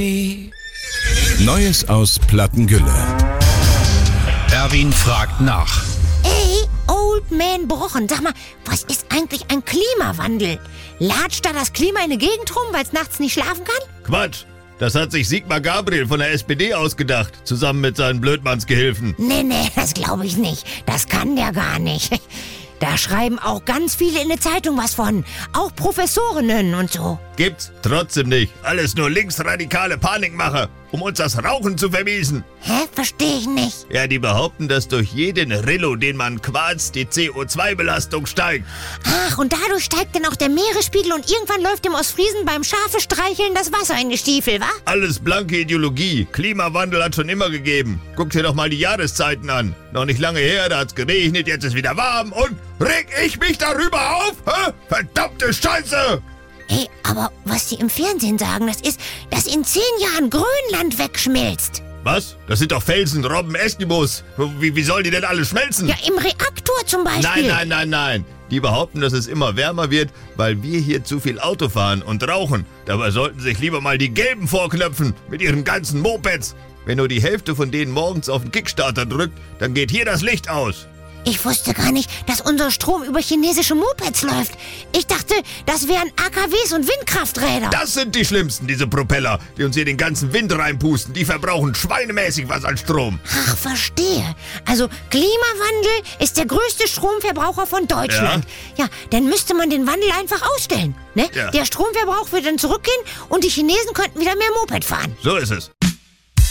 Neues aus Plattengülle. Erwin fragt nach. Ey, Old Man Brochen, sag mal, was ist eigentlich ein Klimawandel? Latscht da das Klima in die Gegend rum, weil es nachts nicht schlafen kann? Quatsch! Das hat sich Sigmar Gabriel von der SPD ausgedacht, zusammen mit seinen Blödmannsgehilfen. Nee, das glaube ich nicht. Das kann der gar nicht. Da schreiben auch ganz viele in der Zeitung was von. Auch Professorinnen und so. Gibt's trotzdem nicht. Alles nur linksradikale Panikmacher, um uns das Rauchen zu vermiesen. Hä? Verstehe ich nicht. Ja, die behaupten, dass durch jeden Rillo, den man quarzt, die CO2-Belastung steigt. Ach, und dadurch steigt dann auch der Meeresspiegel und irgendwann läuft dem Ostfriesen beim Schafe streicheln das Wasser in die Stiefel, wa? Alles blanke Ideologie. Klimawandel hat schon immer gegeben. Guck dir doch mal die Jahreszeiten an. Noch nicht lange her, da hat's geregnet, jetzt ist wieder warm und reg ich mich darüber auf? Hä? Verdammte Scheiße! Ey, aber was die im Fernsehen sagen, das ist, dass in 10 Jahren Grönland wegschmilzt. Was? Das sind doch Felsen, Robben, Eskimos. Wie sollen die denn alle schmelzen? Ja, im Reaktor zum Beispiel. Nein. Die behaupten, dass es immer wärmer wird, weil wir hier zu viel Auto fahren und rauchen. Dabei sollten sich lieber mal die Gelben vorknöpfen mit ihren ganzen Mopeds. Wenn nur die Hälfte von denen morgens auf den Kickstarter drückt, dann geht hier das Licht aus. Ich wusste gar nicht, dass unser Strom über chinesische Mopeds läuft. Ich dachte, das wären AKWs und Windkrafträder. Das sind die schlimmsten, diese Propeller, die uns hier den ganzen Wind reinpusten. Die verbrauchen schweinemäßig was an Strom. Ach, verstehe. Also Klimawandel ist der größte Stromverbraucher von Deutschland. Ja, dann müsste man den Wandel einfach ausstellen. Ne? Ja. Der Stromverbrauch würde dann zurückgehen und die Chinesen könnten wieder mehr Moped fahren. So ist es.